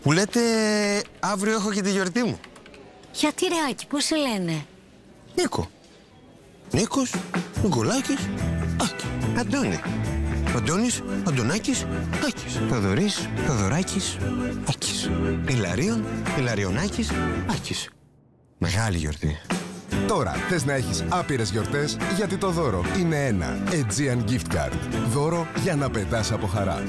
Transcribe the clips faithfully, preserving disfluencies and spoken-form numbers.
Που λέτε αύριο έχω και τη γιορτή μου. Γιατί ρε Άκη, πώς σε λένε? Νίκο. Νίκος, Νικολάκης, Άκη. Αντώνη. Αντώνης, Αντωνάκης, Άκης. Θοδωρής, Θοδωράκης, Άκης. Ηλαρίων, Ηλαριονάκης, Άκης. Μεγάλη γιορτή. Τώρα θες να έχεις άπειρες γιορτές, γιατί το δώρο είναι ένα Aegean Gift Card. Δώρο για να πετάς από χαρά.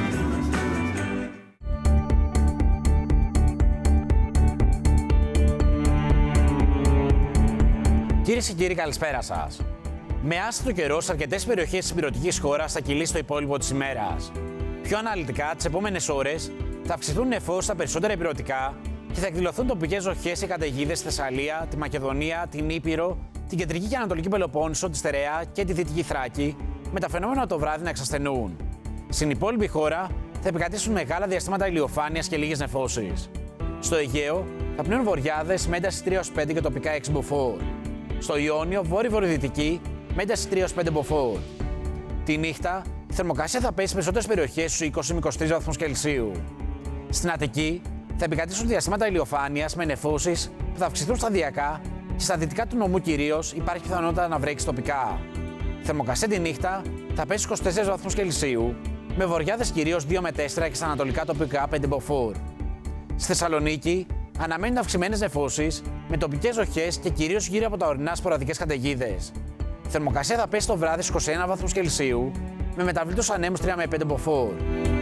Κυρίες και κύριοι, καλησπέρα σας. Με άστατο καιρό, σε αρκετές περιοχές της υπηρετικής χώρας θα κυλήσει το υπόλοιπο της ημέρας. Πιο αναλυτικά, τις επόμενες ώρες θα αυξηθούν νεφώσεις στα περισσότερα υπηρετικά και θα εκδηλωθούν τοπικές ζοχές και καταιγίδες στη Θεσσαλία, τη Μακεδονία, την Ήπειρο, την κεντρική και ανατολική Πελοπόννησο, τη Στερεά και τη δυτική Θράκη, με τα φαινόμενα το βράδυ να εξασθενούν. Στην υπόλοιπη χώρα θα επικρατήσουν μεγάλα διαστήματα ηλιοφάνειας και λίγες νεφώσεις. Στο Αιγαίο θα πνέουν βοριάδες με ένταση τρία έως πέντε και τοπικά έξι μποφόρ. Στο Ιόνιο, βόρειο-βορειοδυτική, με ένταση τρία έως πέντε μποφόρ. Τη νύχτα, η θερμοκρασία θα πέσει σε περισσότερες περιοχές στους είκοσι με είκοσι τρεις βαθμούς Κελσίου. Στην Αττική, θα επικρατήσουν διαστήματα ηλιοφάνειας με νεφώσεις που θα αυξηθούν σταδιακά και στα δυτικά του νομού κυρίως υπάρχει πιθανότητα να βρέξει τοπικά. Η θερμοκρασία τη νύχτα θα πέσει στους είκοσι τέσσερις βαθμούς Κελσίου, με βοριάδες κυρίως δύο με τέσσερα και στα ανατολικά τοπικά πέντε μποφόρ. Στη Θεσσαλονίκη, αναμένουν αυξημένες νεφώσεις με τοπικές ζοχές και κυρίως γύρω από τα ορεινά σποραδικές καταιγίδες. Η θερμοκρασία θα πέσει το βράδυ στους είκοσι ένα βαθμούς Κελσίου, με μεταβλήτους ανέμους τρία με πέντε μποφόρ.